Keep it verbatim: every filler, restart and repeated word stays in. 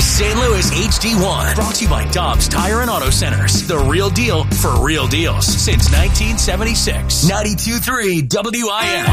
Saint Louis H D one. Brought to you by Dobbs Tire and Auto Centers. The real deal for real deals since nineteen seventy-six. ninety-two point three W I N.